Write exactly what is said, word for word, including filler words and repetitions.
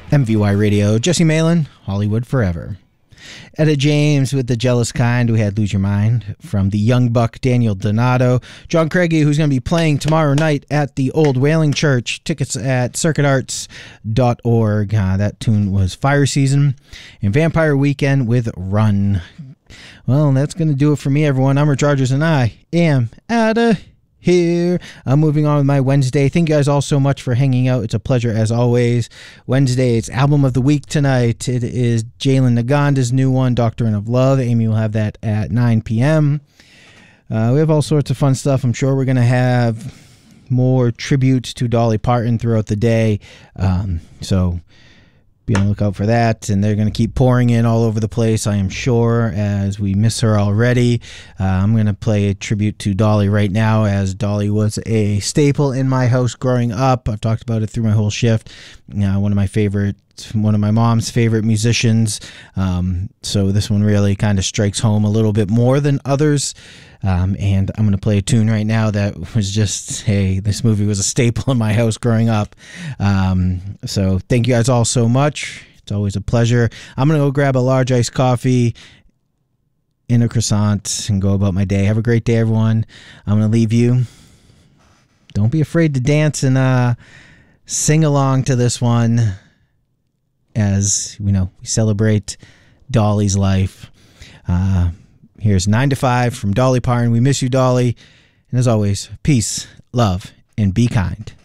M V Y Radio, Jesse Malin, Hollywood Forever. Etta James with The Jealous Kind. We had Lose Your Mind from the Young Buck, Daniel Donato. John Craigie, who's going to be playing tomorrow night at the Old Whaling Church. Tickets at circuit arts dot org. Uh, that tune was Fire Season. And Vampire Weekend with Run. Well, that's going to do it for me, everyone. I'm Rich Rogers, and I am out of here. I'm moving on with my Wednesday. Thank you guys all so much for hanging out. It's a pleasure as always. Wednesday, it's album of the week tonight. It is Jalen Naganda's new one, Doctrine of Love. Amy will have that at nine p.m. Uh, we have all sorts of fun stuff. I'm sure we're going to have more tributes to Dolly Parton throughout the day. Um, so be on the lookout for that, and they're going to keep pouring in all over the place, I am sure, as we miss her already. Uh, I'm going to play a tribute to Dolly right now, as Dolly was a staple in my house growing up. I've talked about it through my whole shift. Uh, one of my favorite, one of my mom's favorite musicians. Um, so this one really kind of strikes home a little bit more than others. Um, and I'm going to play a tune right now that was just, hey, this movie was a staple in my house growing up. Um, so thank you guys all so much. It's always a pleasure. I'm going to go grab a large iced coffee and a croissant and go about my day. Have a great day, everyone. I'm going to leave you. Don't be afraid to dance and uh, sing along to this one as, you know, we celebrate Dolly's life. Uh, Here's nine to five from Dolly Parton. We miss you, Dolly. And as always, peace, love, and be kind.